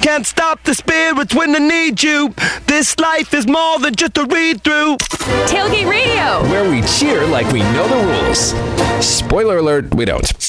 can't stop the spirits when they need you. This life is more than just a read-through. Tailgate Radio, where we cheer like we know the rules. Spoiler alert, we don't.